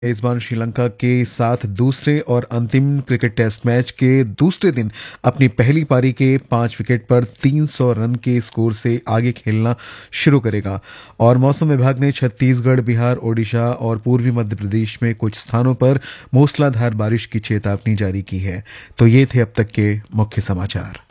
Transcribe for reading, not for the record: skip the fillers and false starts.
मेजबान श्रीलंका के साथ दूसरे और अंतिम क्रिकेट टेस्ट मैच के दूसरे दिन अपनी पहली पारी के 5 विकेट पर 300 रन के स्कोर से आगे खेलना शुरू करेगा। और मौसम विभाग ने छत्तीसगढ़, बिहार, ओडिशा और पूर्वी मध्य प्रदेश में कुछ स्थानों पर मूसलाधार बारिश की चेतावनी जारी की है। तो ये थे अब तक के मुख्य समाचार।